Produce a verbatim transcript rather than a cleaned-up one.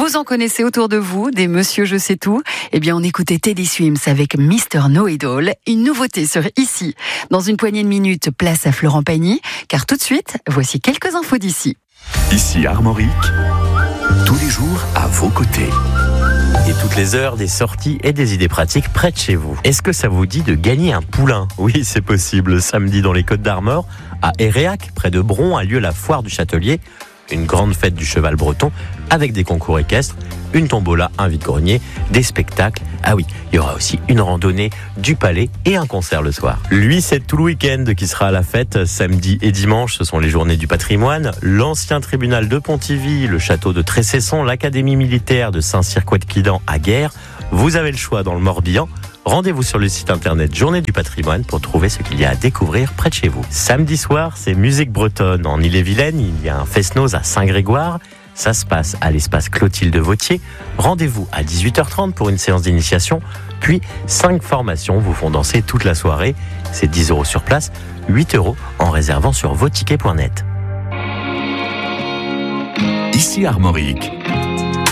Vous en connaissez autour de vous, des Monsieur Je sais tout. Eh bien, on écoutait Teddy Swims avec Mister Know-It-All, une nouveauté sur Ici. Dans une poignée de minutes, place à Florent Pagny, car tout de suite, voici quelques infos d'ici. Ici Armorique, tous les jours à vos côtés. Et toutes les heures, des sorties et des idées pratiques près de chez vous. Est-ce que ça vous dit de gagner un poulain ? Oui, c'est possible. Samedi dans les Côtes d'Armor, à Héréac, près de Bron, a lieu la foire du Châtelier, une grande fête du cheval breton, avec des concours équestres, une tombola, un vide-grenier, des spectacles. Ah oui, il y aura aussi une randonnée, du palais et un concert le soir. Lui, c'est tout le week-end qui sera à la fête. Samedi et dimanche, ce sont les journées du patrimoine. L'ancien tribunal de Pontivy, le château de Tressesson, l'académie militaire de Saint-Cyr-Couët-Quidan à Guerre. Vous avez le choix dans le Morbihan. Rendez-vous sur le site internet Journée du patrimoine pour trouver ce qu'il y a à découvrir près de chez vous. Samedi soir, c'est musique bretonne. En Ille-et-Vilaine, il y a un fest-noz à Saint-Grégoire. Ça se passe à l'espace Clotilde Vautier. Rendez-vous à dix-huit heures trente pour une séance d'initiation. Puis, cinq formations vous font danser toute la soirée. C'est dix euros sur place, huit euros en réservant sur vos tickets point net. Ici Armorique,